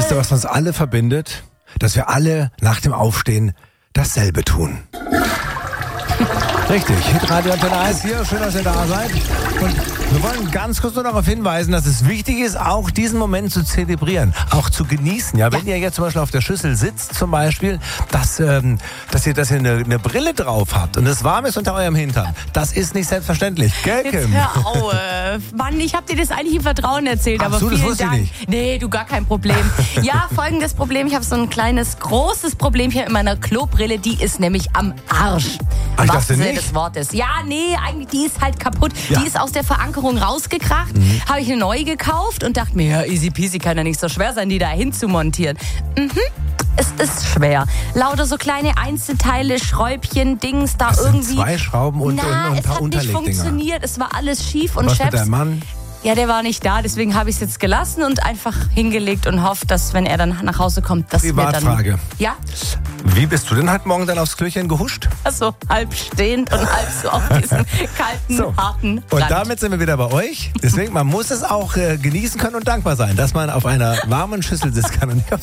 Weißt du, was uns alle verbindet? Dass wir alle nach dem Aufstehen dasselbe tun. Richtig, Hitradio Antenne 1 hier, schön, dass ihr da seid. Und wir wollen ganz kurz nur darauf hinweisen, dass es wichtig ist, auch diesen Moment zu zelebrieren, auch zu genießen. Ja, wenn ihr jetzt zum Beispiel auf der Schüssel sitzt, zum Beispiel, dass ihr eine Brille drauf habt und es warm ist unter eurem Hintern. Das ist nicht selbstverständlich, gell, Kim? Jetzt hör auf. Mann, ich hab dir das eigentlich im Vertrauen erzählt, aber so, das vielen wusste ich Dank. nicht. Nee, du, gar kein Problem. Ja, folgendes Problem, ich habe so ein großes Problem hier in meiner Klobrille, die ist nämlich am Arsch. Ich dachte nicht. Des Wortes. Ja, nee, eigentlich, die ist halt kaputt. Ja. Die ist aus der Verankerung rausgekracht. Habe ich eine neue gekauft und dachte mir, ja, easy peasy, kann ja nicht so schwer sein, die da hinzumontieren. Es ist schwer. Lauter so kleine Einzelteile, Schräubchen, Dings, da Das sind irgendwie. 2 Schrauben und ein es paar hat nicht Unterlegdinger. funktioniert. Es war alles schief und Was mit Chefs. deinem Mann? Ja, der war nicht da, deswegen habe ich es jetzt gelassen und einfach hingelegt und hoffe, dass, wenn er dann nach Hause kommt, dass wir dann... Privatfrage. Ja, Wie bist du denn heute Morgen dann aufs Klöchen gehuscht? also halb stehend und halb so auf diesem kalten, harten Und Rand. damit sind wir wieder bei euch. Deswegen, man muss es auch genießen können und dankbar sein, dass man auf einer warmen Schüssel sitzen kann und nicht auf